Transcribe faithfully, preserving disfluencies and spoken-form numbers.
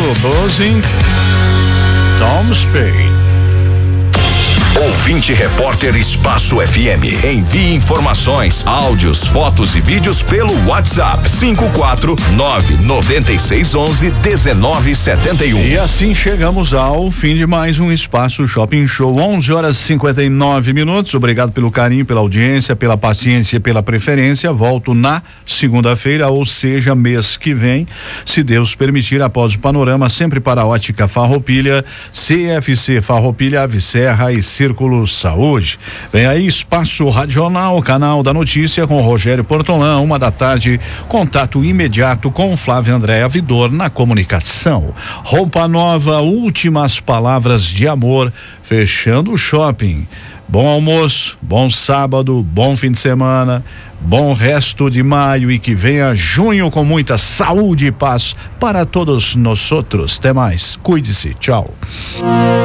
Buzzing, Tom Spade. Ouvinte Repórter Espaço F M. Envie informações, áudios, fotos e vídeos pelo WhatsApp cinco quatro nove nove seis um um um nove sete um. E assim chegamos ao fim de mais um Espaço Shopping Show. onze horas e cinquenta e nove minutos. Obrigado pelo carinho, pela audiência, pela paciência e pela preferência. Volto na segunda-feira, ou seja, mês que vem, se Deus permitir, após o panorama, sempre para a Ótica Farroupilha, C F C Farroupilha, Ave Serra e Círculo Saúde. Vem aí Espaço Radional, canal da notícia com Rogério Portolã, uma da tarde, contato imediato com Flávia Andréa Vidor na comunicação. Roupa Nova, últimas palavras de amor, fechando o shopping. Bom almoço, bom sábado, bom fim de semana, bom resto de maio e que venha junho com muita saúde e paz para todos nós outros. Até mais, cuide-se, tchau.